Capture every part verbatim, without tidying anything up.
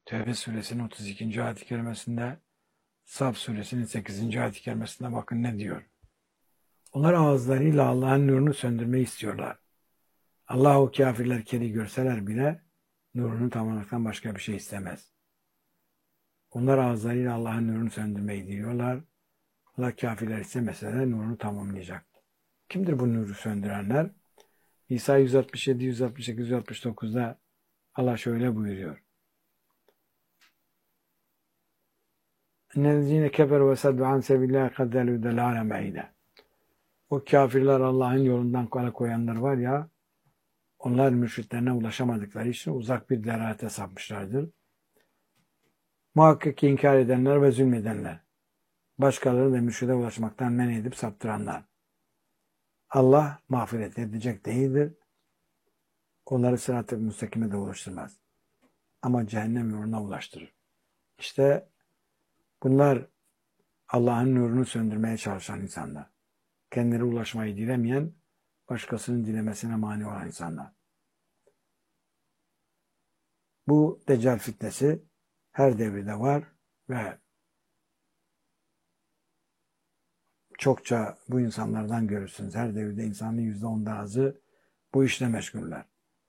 Tevbe suresinin otuz ikinci ayet-i kerimesinde, Saf suresinin sekizinci ayet-i kerimesinde bakın ne diyor. Onlar ağızlarıyla Allah'ın nurunu söndürmeyi istiyorlar. Allah o kafirler keri görseler bile nurunu tamamlamaktan başka bir şey istemez. Onlar ağızlarıyla Allah'ın nurunu söndürmeyi diliyorlar. Allah kafirler istemese de nurunu tamamlayacak. Kimdir bu nuru söndürenler? İsa yüz altmış yedi, yüz altmış sekiz, yüz altmış dokuzda Allah şöyle buyuruyor. اَنَّذِينَ كَفَرُوا وَسَدُّوا عَنْ سَبِيلِ اللّٰهِ قَدْ ضَلُّوا ضَلَالًا بَعِيدًا. O kafirler Allah'ın yolundan koyanlar var ya, onlar mürşitlerine ulaşamadıkları için uzak bir delalete sapmışlardır. Muhakkak ki inkar edenler ve zulmedenler, başkaları da mürşide ulaşmaktan men edip saptıranlar. Allah mağfiret edecek değildir. Onları sırat-ı müstakime de ulaştırmaz. Ama cehennem yoluna ulaştırır. İşte bunlar Allah'ın nurunu söndürmeye çalışan insanlar. Kendileri ulaşmayı dilemeyen, başkasının dilemesine mani olan insanlar. Bu Deccal fitnesi her devirde var ve çokça bu insanlardan görürsünüz. Her devirde insanın yüzde ondan azı bu işle meşguller.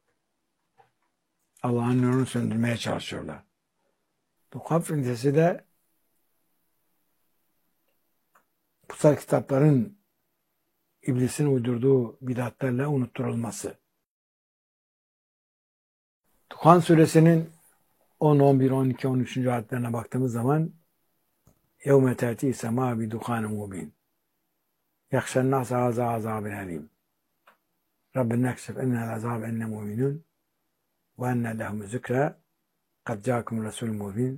Allah'ın nurunu söndürmeye çalışıyorlar. Deccal fitnesi de kutsal kitapların iblisin uydurduğu bidatlerle unutturulması. Duhan suresinin on, on bir, on iki, on üçüncü ayetlerine baktığımız zaman يَوْمَ تَأْتِي سَمَا بِدُخَانٍ مُبِينٍ يَخْشَى النَّاسَ هَذَا عَذَابٌ أَلِيمٌ رَبَّنَا اكْشِفْ عَنَّا الْعَذَابَ إِنَّا مُؤْمِنُونَ وَأَنَّ لَهُمُ الذِّكْرَى قَدْ جَاءَكُمْ رَسُولٌ مُبِينٌ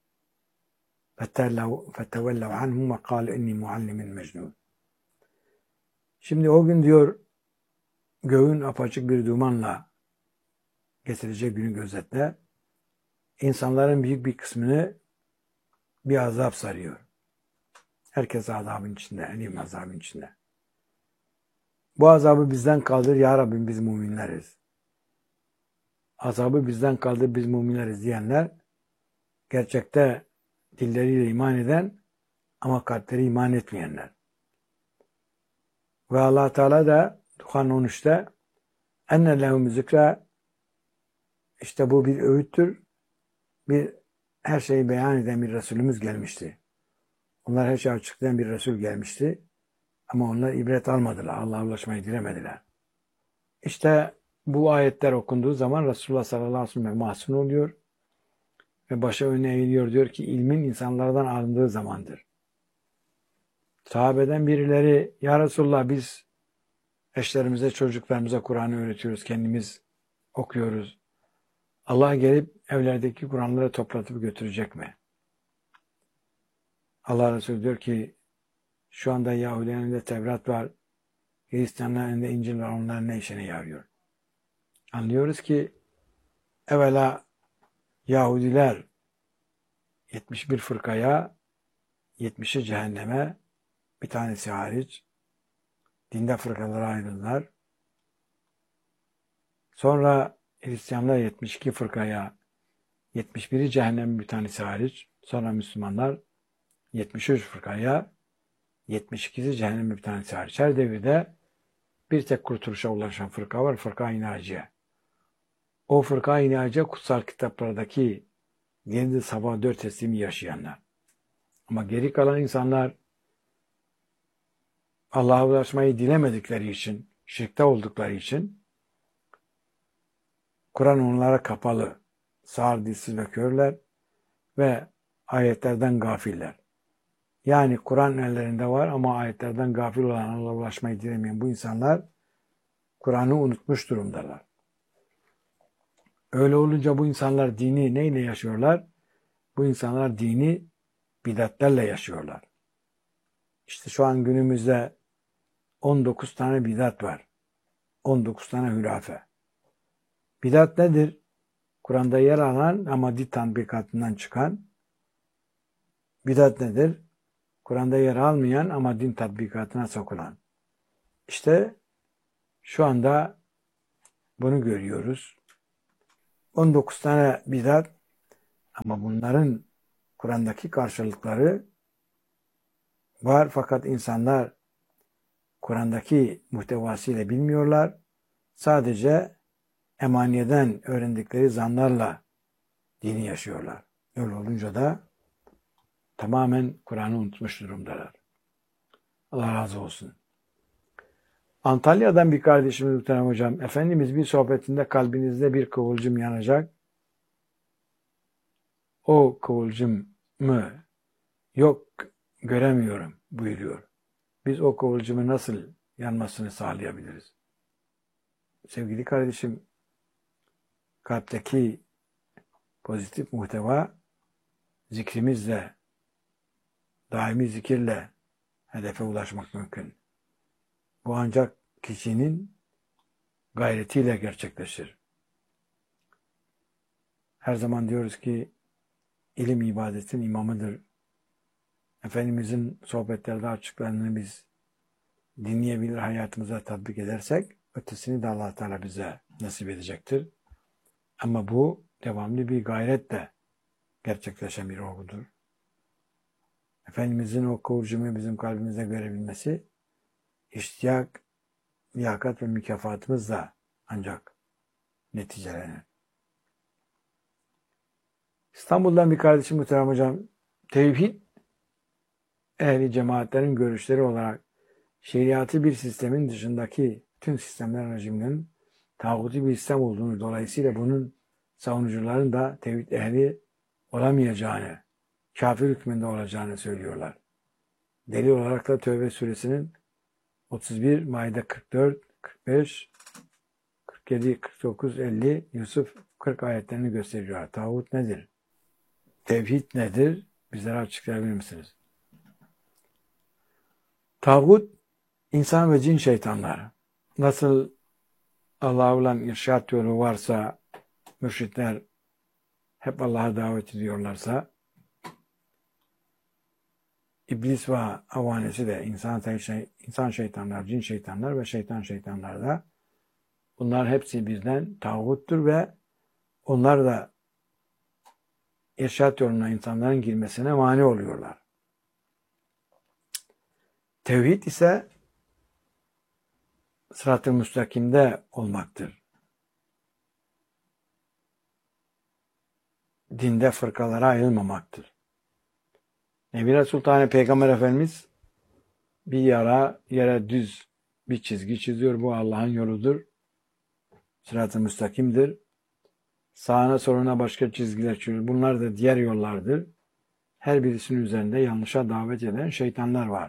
فَتَوَلَّوْا عَنْهُ وَقَالُوا إِنِّي مُعَلِّمٌ مَجْنُونَ. Şimdi o gün diyor göğün apaçık bir dumanla getirecek günü gözetle. İnsanların büyük bir kısmını bir azap sarıyor. Herkes azabın içinde, elim azabın içinde. Bu azabı bizden kaldır ya Rabbim, biz müminleriz. Azabı bizden kaldır, biz müminleriz diyenler gerçekte dilleriyle iman eden ama kalpleri iman etmeyenler. Ve Allah Teala da Duhan on üçte enne lehum zikra, işte bu bir öğüttür. Bir her şeyi beyan eden bir Resulümüz gelmişti. Onlar her şeyi açıklayan bir Resul gelmişti. Ama onlar ibret almadılar. Allah'a ulaşmayı dilemediler. İşte bu ayetler okunduğu zaman Resulullah sallallahu aleyhi ve sellem mahzun oluyor. Ve başa önüne eğiliyor. Diyor ki ilmin insanlardan alındığı zamandır. Sahabeden birileri ya Resulullah biz eşlerimize, çocuklarımıza Kur'an'ı öğretiyoruz. Kendimiz okuyoruz. Allah gelip evlerdeki Kur'anları toplatıp götürecek mi? Allah Resulü diyor ki şu anda Yahudilerin elinde Tevrat var. Hristiyanların elinde İncil var. Onların ne işine yarıyor? Anlıyoruz ki evvela Yahudiler yetmiş bir fırkaya, yetmişi cehenneme, bir tanesi hariç dinde fırkalara ayrıldılar. Sonra Hristiyanlar yetmiş iki fırkaya, yetmiş biri cehenneme, bir tanesi hariç. Sonra Müslümanlar yetmiş üç fırkaya, yetmiş ikisi cehenneme, bir tanesi hariç. Her devirde bir tek kurtuluşa ulaşan fırka var, Fırka-i Naciye. O Fırka-i Naciye kutsal kitaplardaki yedi sabah dört teslimi yaşayanlar. Ama geri kalan insanlar Allah'a ulaşmayı dilemedikleri için, şirkte oldukları için Kur'an onlara kapalı, sağır, dilsiz ve körler ve ayetlerden gafiller. Yani Kur'an ellerinde var ama ayetlerden gafil olan, Allah'a ulaşmayı dilemeyen bu insanlar Kur'an'ı unutmuş durumdalar. Öyle olunca bu insanlar dini neyle yaşıyorlar? Bu insanlar dini bidatlerle yaşıyorlar. İşte şu an günümüzde on dokuz tane bidat var. on dokuz tane hürafe. Bidat nedir? Kur'an'da yer alan ama dil tatbikatından çıkan. Bidat nedir? Kur'an'da yer almayan ama din tatbikatına sokulan. İşte şu anda bunu görüyoruz. on dokuz tane bidat Ama bunların Kur'an'daki karşılıkları var fakat insanlar Kur'an'daki muhtevasıyla bilmiyorlar. Sadece emaniyeden öğrendikleri zanlarla dini yaşıyorlar. Öyle olunca da tamamen Kur'an'ı unutmuş durumdalar. Allah razı olsun. Antalya'dan bir kardeşimiz muhterem hocam. Efendimiz bir sohbetinde kalbinizde bir kıvılcım yanacak. O kıvılcımı yok göremiyorum buyuruyor. Biz o kıvılcımı nasıl yanmasını sağlayabiliriz? Sevgili kardeşim, kalpteki pozitif muhteva zikrimizle, daimi zikirle hedefe ulaşmak mümkün. Bu ancak kişinin gayretiyle gerçekleşir. Her zaman diyoruz ki ilim ibadetin imamıdır. Efendimizin sohbetlerde açıklarını biz dinleyebilir, hayatımıza tatbik edersek ötesini de Allah Teala bize nasip edecektir. Ama bu devamlı bir gayretle gerçekleşen bir olgudur. Efendimizin o kıvılcımı bizim kalbimizde görebilmesi iştiyak, liyakat ve mükafatımızla ancak neticelenir. İstanbul'dan bir kardeşim muhterem hocam, tevhid ehli cemaatlerin görüşleri olarak şeriatı bir sistemin dışındaki tüm sistemler rejiminin tağuti bir sistem olduğunu, dolayısıyla bunun savunucuların da tevhid ehli olamayacağını, kafir hükmünde olacağını söylüyorlar. Delil olarak da Tevbe suresinin otuz bir, Maide kırk dört, kırk beş, kırk yedi, kırk dokuz, elli, Yusuf kırk ayetlerini gösteriyor. Tağut nedir? Tevhid nedir? Bizlere açıklayabilir misiniz? Tağut, insan ve cin şeytanlar. Nasıl Allah'a olan irşat yolu varsa, mürşitler hep Allah'a davet ediyorlarsa, İblis ve avanesi de insan, şey, insan şeytanlar, cin şeytanlar ve şeytan şeytanlar da bunlar hepsi bizden tağuttur ve onlar da irşat yoluna insanların girmesine mani oluyorlar. Tevhid ise sırat-ı müstakimde olmaktır. Dinde fırkalara ayrılmamaktır. Nebi Sultan Peygamber Efendimiz bir yara yere düz bir çizgi çiziyor. Bu Allah'ın yoludur. Sırat-ı müstakimdir. Sağına soluna başka çizgiler çiziyor. Bunlar da diğer yollardır. Her birisinin üzerinde yanlışa davet eden şeytanlar var.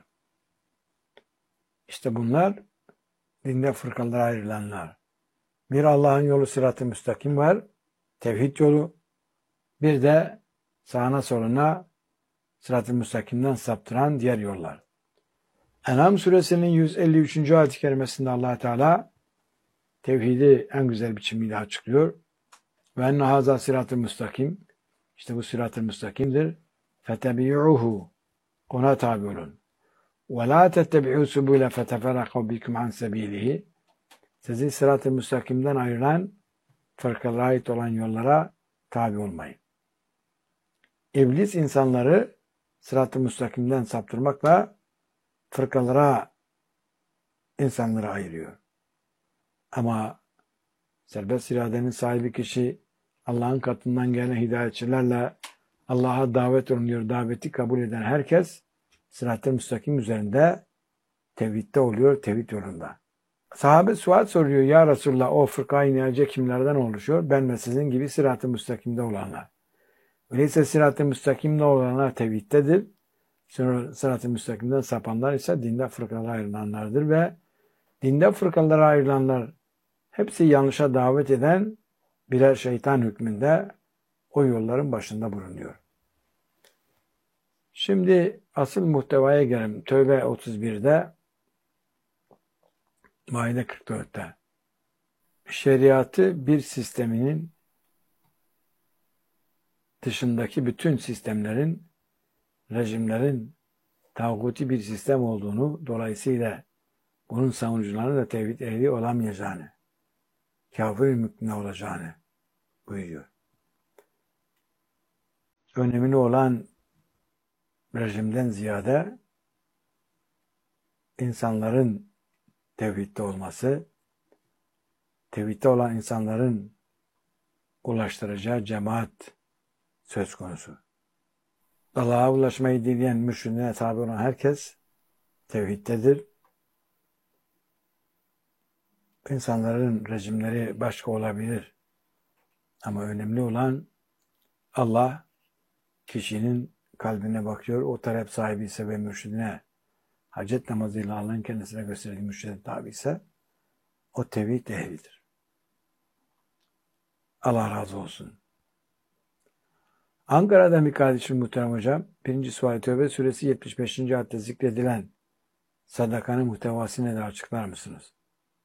İşte bunlar dinde fırkalara ayrılanlar. Bir Allah'ın yolu sırat-ı müstakim var. Tevhid yolu. Bir de sağına soluna sırat-ı müstakimden saptıran diğer yollar. En'am suresinin yüz elli üçüncü ayet-i kerimesinde Allah Teala tevhidi en güzel biçimiyle açıklıyor. Ve enne haza sırat-ı müstakim. İşte bu sırat-ı müstakimdir. Fetebi'uhu. Ona tabi olun. Ve la tettebi'u subule feteferraku bikum an sebilihi. Sizi sırat-ı müstakimden ayrılan fırkalara ait olan yollara tabi olmayın. İblis insanları sırat-ı müstakimden saptırmakla fırkalara insanları ayırıyor. Ama serbest iradenin sahibi kişi Allah'ın katından gelen hidayetçilerle Allah'a davet olunuyor. Daveti kabul eden herkes sırat-ı müstakim üzerinde tevhidde oluyor, tevhid yolunda. Sahabe sual soruyor. Ya Resulullah, o fırkayı inayece kimlerden oluşuyor? Ben ve sizin gibi sırat-ı müstakimde olanlar. Öyleyse sırat-ı müstakimde olanlar tevhiddedir. Sırat-ı müstakimden sapanlar ise dinde fırkalara ayrılanlardır ve dinde fırkalara ayrılanlar hepsi yanlışa davet eden birer şeytan hükmünde o yolların başında bulunuyor. Şimdi asıl muhtevaya gelelim. Tövbe otuz birde, Maide kırk dörtte. Şeriatı bir sisteminin dışındaki bütün sistemlerin, rejimlerin tağuti bir sistem olduğunu, dolayısıyla bunun savunucularının da tevhid ehli olamayacağını, kafir mümkün olacağını buyuruyor. önemli olan rejimden ziyade insanların tevhidde olması, tevhidde olan insanların ulaştıracağı cemaat söz konusu. Allah'a ulaşmayı dileyen, mürşidine tabi olan herkes tevhiddedir. İnsanların rejimleri başka olabilir. Ama önemli olan Allah kişinin kalbine bakıyor. O talep sahibi ise ve mürşidine hacet namazıyla Allah'ın kendisine gösterdiği mürşide tabi ise o tevhid ehlidir. Allah razı olsun. Ankara'dan bir kardeşim muhterem hocam, birinci Sual Tevbe suresi yetmiş beşinci ayette zikredilen sadakanın muhtevası nedir açıklar mısınız?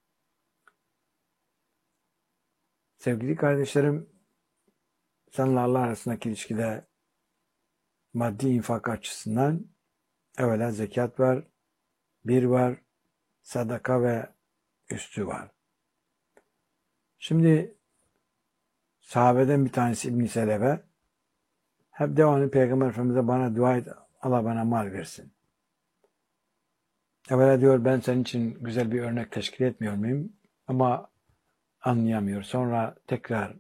Sevgili kardeşlerim, seninle Allah arasındaki ilişkide maddi infak açısından evvela zekat var, bir var, sadaka ve üstü var. Şimdi sahabeden bir tanesi İbn-i Selebe hep devamlı Peygamber Efendimiz'e bana dua et, Allah bana mal versin. Evvela diyor ben senin için güzel bir örnek teşkil etmiyor muyum? Ama anlayamıyor. Sonra tekrar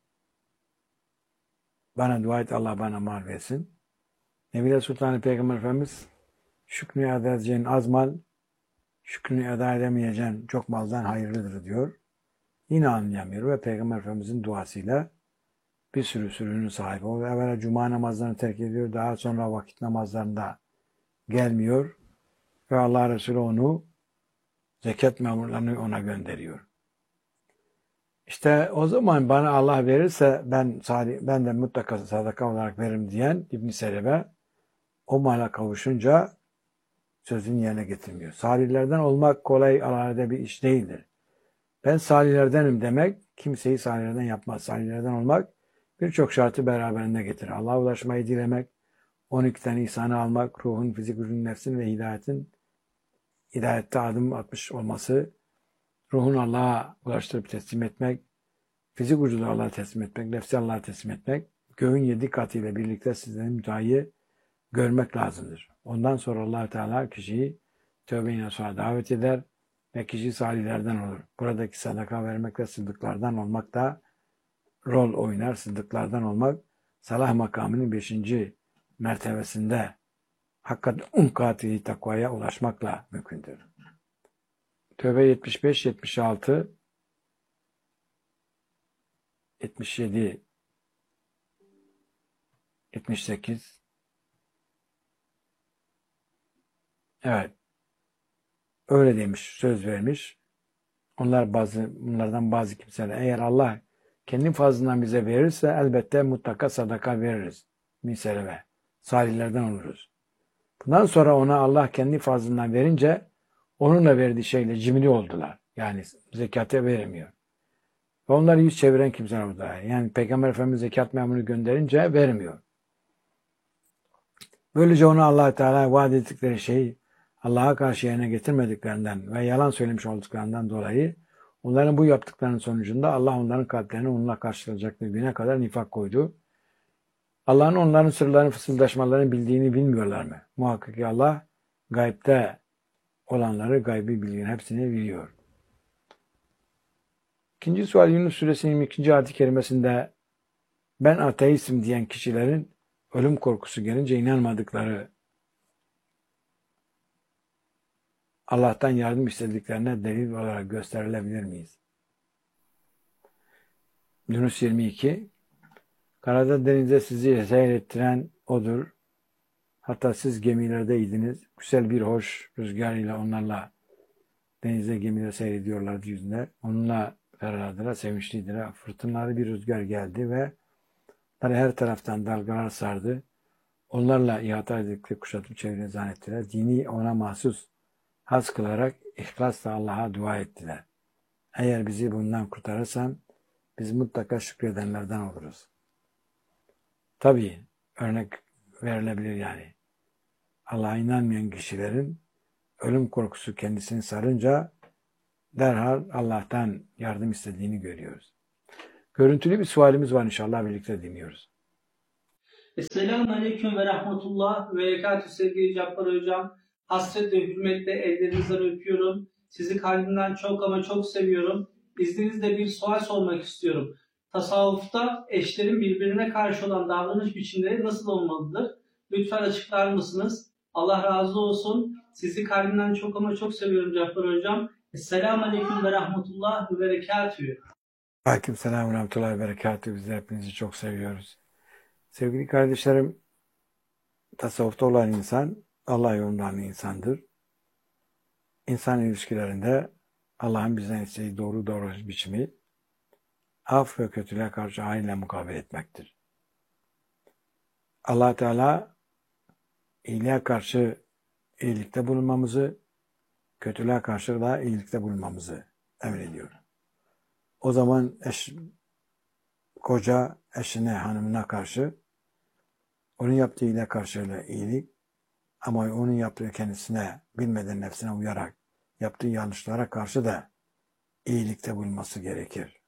bana dua et, Allah bana mal versin. Nebile Sultanı Peygamber Efendimiz şükrünü eda edeceğin az mal, şükrünü eda edemeyeceğin çok maldan hayırlıdır diyor. Yine anlayamıyor ve Peygamber Efendimiz'in duasıyla bir sürü sürünün sahibi oluyor. Evvela cuma namazlarını terk ediyor. Daha sonra vakit namazlarında gelmiyor. Ve Allah Resulü onu zekat memurlarını ona gönderiyor. İşte o zaman bana Allah verirse ben ben de mutlaka sadaka olarak veririm diyen İbn-i Selebe o mala kavuşunca sözünü yerine getirmiyor. Salihlerden olmak kolay alelade bir iş değildir. Ben salihlerdenim demek kimseyi salihlerden yapmaz. Salihlerden olmak birçok şartı beraberinde getirir. Allah'a ulaşmayı dilemek, on iki tane ihsanı almak, ruhun, fizik, gücün, nefsin ve hidayetin hidayette adım atmış olması, ruhun Allah'a ulaştırıp teslim etmek, fizik vücudu Allah'a teslim etmek, nefsi Allah'a teslim etmek, göğün yedi katıyla birlikte sizlerin müteahhiyı görmek lazımdır. Ondan sonra Allah Teala kişiyi tövbe-i nasuha davet eder ve kişi salihlerden olur. Buradaki sadaka vermek ve sıddıklardan olmak da rol oynar. Sıddıklardan olmak salah makamının beşinci mertebesinde hakikat unkati takvaya ulaşmakla mümkündür. Tövbe yetmiş beş, yetmiş altı, yetmiş yedi, yetmiş sekiz. Evet. Öyle demiş, söz vermiş. Onlar bazı bunlardan bazı kimseler eğer Allah kendi fazlından bize verirse elbette mutlaka sadaka veririz. Miseleme. Salihlerden oluruz. Bundan sonra ona Allah kendi fazlından verince onunla verdiği şeyle cimri oldular. Yani zekate veremiyor. Ve onları yüz çeviren kimseler oldular. Yani Peygamber Efendimiz zekat memuru gönderince vermiyor. Böylece ona Allah Teala vaat ettikleri şeyi Allah'a karşı yerine getirmediklerinden ve yalan söylemiş olduklarından dolayı onların bu yaptıklarının sonucunda Allah onların kalplerini onunla karşılayacak bir güne kadar nifak koydu. Allah'ın onların sırlarını, fısıldaşmalarını bildiğini bilmiyorlar mı? Muhakkak ki Allah gaybde olanları, gaybi bilginin hepsini biliyor. İkinci sual Yunus Suresinin yirmi ikinci ayet-i kerimesinde ben ateistim diyen kişilerin ölüm korkusu gelince inanmadıkları Allah'tan yardım istediklerine delil olarak gösterilebilir miyiz? Yunus yirmi iki Karada denizde sizi seyrettiren O'dur. Hatta siz gemilerdeydiniz. Güzel bir hoş rüzgar ile onlarla denizde gemiler seyrediyorlardı yüzünde. Onunla beraber sevinçliydiler. Fırtınalı bir rüzgar geldi ve onları her taraftan dalgalar sardı. Onlarla ihata edildikleri kuşatıp çevireni zannettiler. Dini ona mahsus haz kılarak ihlasla Allah'a dua ettiler. Eğer bizi bundan kurtarırsan biz mutlaka şükredenlerden oluruz. Tabii örnek verilebilir yani. Allah'a inanmayan kişilerin ölüm korkusu kendisini sarınca derhal Allah'tan yardım istediğini görüyoruz. Görüntülü bir sualimiz var inşallah birlikte dinliyoruz. Esselamu Aleyküm ve Rahmetullah ve Berekatü sevgili Cabbar Hocam. Hasretle, hürmetle ellerinizden öpüyorum. Sizi kalbimden çok ama çok seviyorum. İzninizle bir sual sormak istiyorum. Tasavvufta eşlerin birbirine karşı olan davranış biçimleri nasıl olmalıdır? Lütfen açıklar mısınız? Allah razı olsun. Sizi kalbimden çok ama çok seviyorum Cabbar Hocam. Esselamu Aleyküm ve Rahmetullah ve Berekatü. Aleykümselam ve rahmetullahi ve berekatühü. Biz de hepinizi çok seviyoruz. Sevgili kardeşlerim, tasavvufta olan insan Allah yolunda olan insandır. İnsan ilişkilerinde Allah'ın bizden istediği doğru davranış biçimi af ve kötülüğe karşı hainle mukabele etmektir. Allah Teala iyiliğe karşı iyilikte bulunmamızı, kötülüğe karşı da iyilikte bulunmamızı emrediyor. O zaman eş, koca eşine, hanımına karşı onun yaptığı iyiliğe karşı iyilik, ama onun yaptığı kendisine, bilmeden nefsine uyarak yaptığı yanlışlara karşı da iyilikte bulunması gerekir.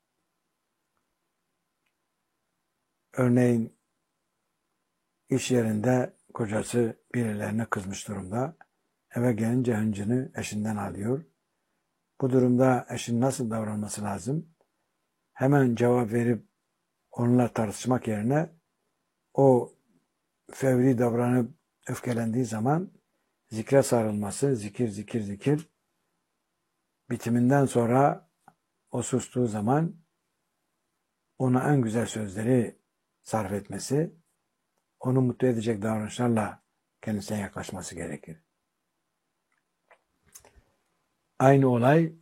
Örneğin iş yerinde kocası birilerine kızmış durumda. Eve gelince hıncını eşinden alıyor. Bu durumda eşin nasıl davranması lazım? Hemen cevap verip onunla tartışmak yerine o fevri davranıp öfkelendiği zaman zikre sarılması, zikir zikir zikir bitiminden sonra o sustuğu zaman ona en güzel sözleri sarf etmesi, onu mutlu edecek davranışlarla kendisine yaklaşması gerekir. Aynı olay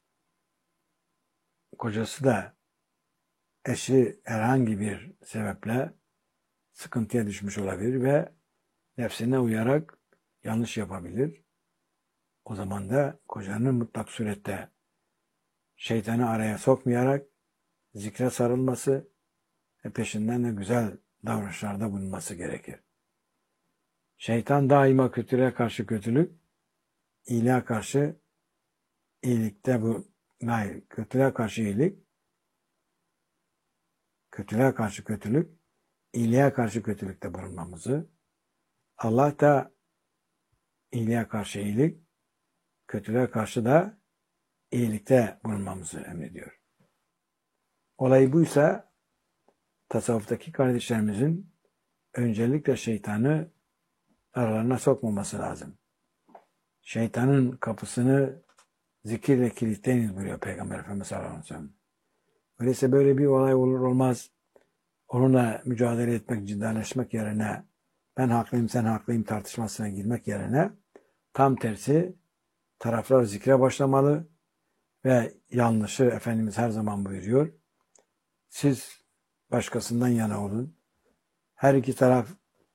kocası da eşi herhangi bir sebeple sıkıntıya düşmüş olabilir ve nefsine uyarak yanlış yapabilir. O zaman da kocanın mutlak surette şeytanı araya sokmayarak zikre sarılması ve peşinden de güzel davranışlarda bulunması gerekir. Şeytan daima kötülüğe karşı kötülük, iyiliğe karşı iyilikte bu, hayır, kötülüğe karşı iyilik, kötülüğe karşı kötülük, iyiliğe karşı kötülükte bulunmamızı, Allah da iyiliğe karşı iyilik, kötülüğe karşı da iyilikte bulunmamızı emrediyor. Olay buysa tasavvuftaki kardeşlerimizin öncelikle şeytanı aralarına sokmaması lazım. Şeytanın kapısını zikirle kilitleyiniz buyuruyor Peygamber Efendimiz sallallahu aleyhi ve sellem. Öyleyse böyle bir olay olur olmaz onunla mücadele etmek, ciddileşmek yerine ben haklıyım sen haklıyım tartışmasına girmek yerine tam tersi taraflar zikre başlamalı ve yanlışı Efendimiz her zaman buyuruyor. Siz başkasından yana olun. Her iki taraf,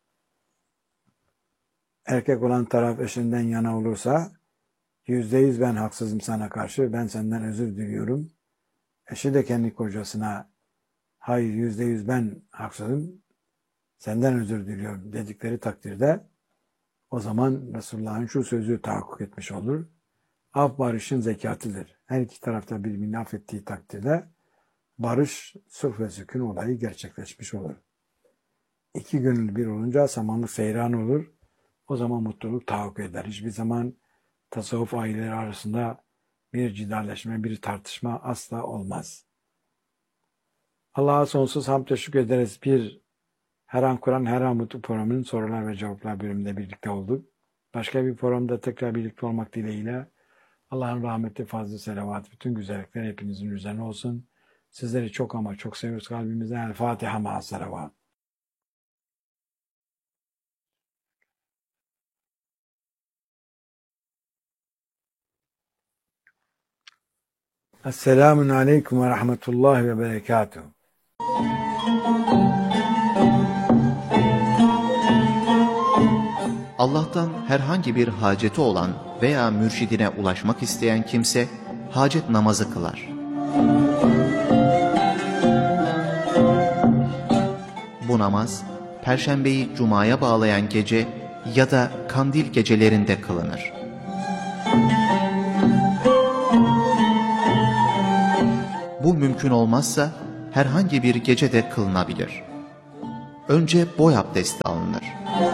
erkek olan taraf eşinden yana olursa yüzde yüz ben haksızım sana karşı, ben senden özür diliyorum. Eşi de kendi kocasına hayır yüzde yüz ben haksızım, senden özür diliyorum dedikleri takdirde o zaman Resulullah'ın şu sözü tahakkuk etmiş olur. Af barışın zekatıdır. Her iki tarafta birbirini affettiği takdirde barış, sulh ve sükun olayı gerçekleşmiş olur. İki gönül bir olunca samanlık seyran olur. O zaman mutluluk tahakkuk eder. Hiçbir zaman tasavvuf aileleri arasında bir cidalleşme, bir tartışma asla olmaz. Allah'a sonsuz hamd teşekkür ederiz. Bir Her An Kur'an, Her An Mutlu programının sorular ve cevaplar bölümünde birlikte olduk. Başka bir programda tekrar birlikte olmak dileğiyle Allah'ın rahmeti, fazla selavat, bütün güzellikler hepinizin üzerine olsun. Sizleri çok ama çok seviyoruz kalbimizden. El Fatiha ma'a selavat. Esselamun aleyküm ve rahmetullahi ve berekatuhu. Allah'tan herhangi bir haceti olan veya mürşidine ulaşmak isteyen kimse hacet namazı kılar. Bu namaz Perşembeyi Cuma'ya bağlayan gece ya da kandil gecelerinde kılınır. Bu mümkün olmazsa herhangi bir gecede kılınabilir. önce boy abdesti alınır.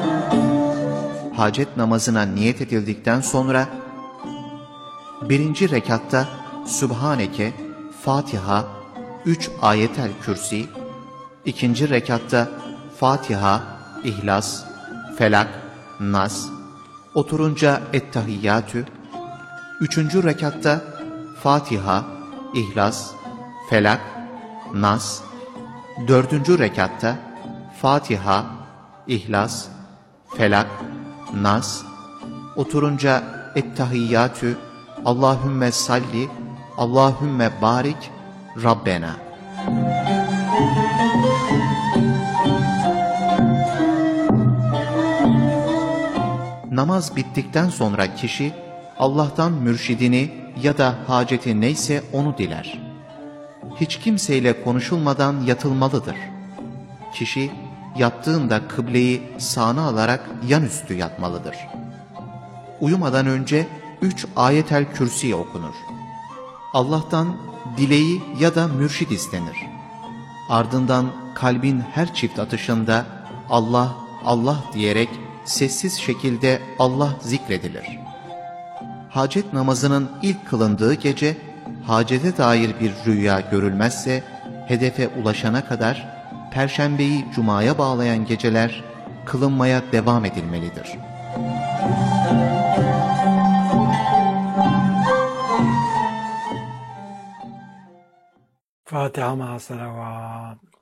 Hacet namazına niyet edildikten sonra birinci rekatta Sübhaneke, Fatiha, üç ayetel kürsi, ikinci rekatta Fatiha, İhlas, Felak, Nas, oturunca Ettehiyyatü, üçüncü rekatta Fatiha, İhlas, Felak, Nas, dördüncü rekatta Fatiha, İhlas, Felak, Nas, oturunca Ettehiyyatü, Allahümme salli, Allahümme barik, Rabbena. Namaz bittikten sonra kişi Allah'tan mürşidini ya da haceti neyse onu diler. Hiç kimseyle konuşulmadan yatılmalıdır. Kişi yattığında kıbleyi sağına alarak yanüstü yatmalıdır. Uyumadan önce üç ayetel kürsi okunur. Allah'tan dileği ya da mürşid istenir. Ardından kalbin her çift atışında Allah, Allah diyerek sessiz şekilde Allah zikredilir. Hacet namazının ilk kılındığı gece, hacete dair bir rüya görülmezse, hedefe ulaşana kadar Perşembeyi Cuma'ya bağlayan geceler kılınmaya devam edilmelidir. Fatiha ma salavat.